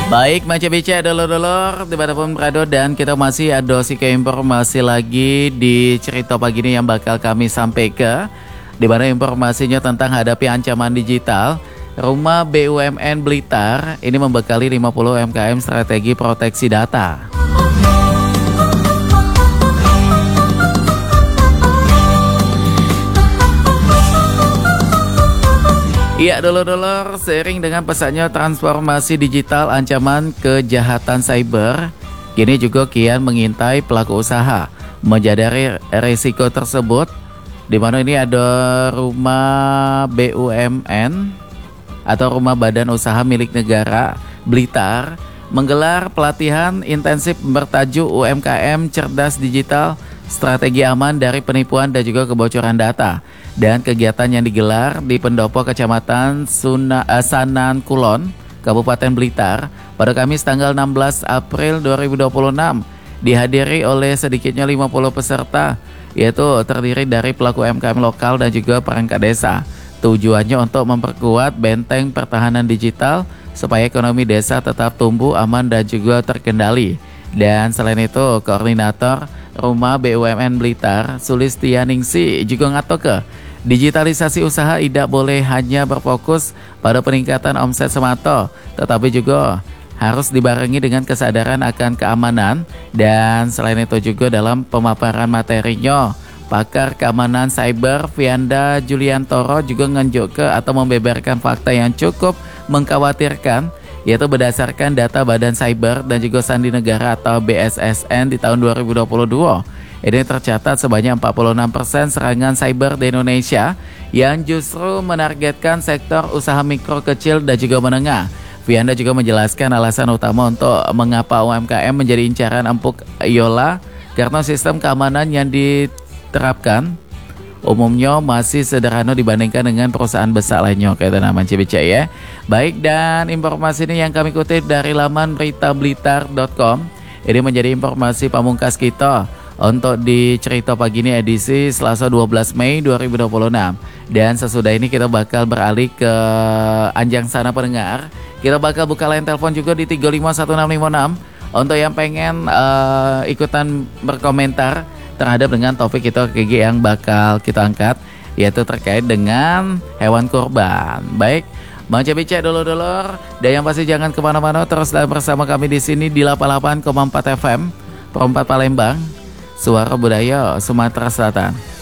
Baik, Maca Bica, dulur-dulur dimanapun berada, dan kita masih ada informasi lagi di cerita pagi ini yang bakal kami sampaikan, di mana informasinya tentang hadapi ancaman digital. Rumah BUMN Blitar ini membekali 50 UMKM strategi proteksi data. Iya, dulur-dulur, seiring dengan pesatnya transformasi digital, ancaman kejahatan cyber kini juga kian mengintai pelaku usaha. Menjadari risiko tersebut, di mana ini ada rumah BUMN atau rumah badan usaha milik negara Blitar menggelar pelatihan intensif bertajuk UMKM Cerdas Digital, Strategi Aman dari Penipuan dan juga Kebocoran Data. Dan kegiatan yang digelar di pendopo Kecamatan Sanan Kulon, Kabupaten Blitar pada Kamis tanggal 16 April 2026 dihadiri oleh sedikitnya 50 peserta, yaitu terdiri dari pelaku UMKM lokal dan juga perangkat desa. Tujuannya untuk memperkuat benteng pertahanan digital supaya ekonomi desa tetap tumbuh aman dan juga terkendali. Dan selain itu, koordinator Rumah BUMN Blitar, Sulistianingsi, juga ngatoke digitalisasi usaha tidak boleh hanya berfokus pada peningkatan omset semata, tetapi juga harus dibarengi dengan kesadaran akan keamanan. Dan selain itu juga dalam pemaparan materinya, pakar keamanan cyber Vianda Juliantoro juga ngenjuk ke atau membeberkan fakta yang cukup mengkhawatirkan, yaitu berdasarkan data Badan Cyber dan juga Sandi Negara atau BSSN di tahun 2022. Ini tercatat sebanyak 46% serangan cyber di Indonesia yang justru menargetkan sektor usaha mikro, kecil, dan juga menengah. Vianda juga menjelaskan alasan utama untuk mengapa UMKM menjadi incaran empuk Yola, karena sistem keamanan yang diterapkan umumnya masih sederhana dibandingkan dengan perusahaan besar lainnya, kayak nama Cibica ya. Baik, dan informasi ini yang kami kutip dari laman beritablitar.com. Ini menjadi informasi pamungkas kita untuk di cerita pagi ini edisi Selasa 12 Mei 2026. Dan sesudah ini kita bakal beralih ke Anjang Sana pendengar. Kita bakal buka line telepon juga di 351656 untuk yang pengen ikutan berkomentar terhadap dengan topik kita KG yang bakal kita angkat, yaitu terkait dengan hewan kurban. Baik, Bang Cebice dulur-dulur, dan yang pasti jangan kemana-mana, terus bersama kami di sini di 88,4 FM Perempat Palembang, Suara Budaya Sumatera Selatan.